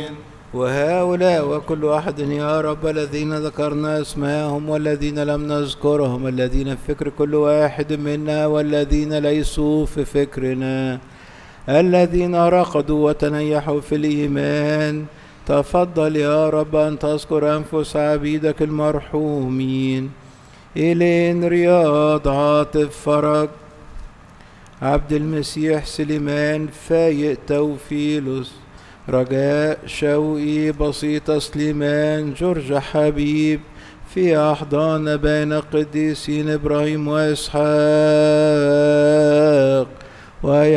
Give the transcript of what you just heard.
وهؤلاء وكل واحد يا رب الذين ذكرنا اسماءهم والذين لم نذكرهم، الذين في فكر كل واحد منا والذين ليسوا في فكرنا، الذين رقدوا وتنيحوا في الإيمان، تفضل يا رب أن تذكر أنفس عبيدك المرحومين: إيلين، رياض، عاطف، فرج، عبد المسيح، سليمان، فايق، توفيلوس، رجاء، شوقي، بسيطة، سليمان، جورج، حبيب، في أحضان بين القديسين إبراهيم وإسحاق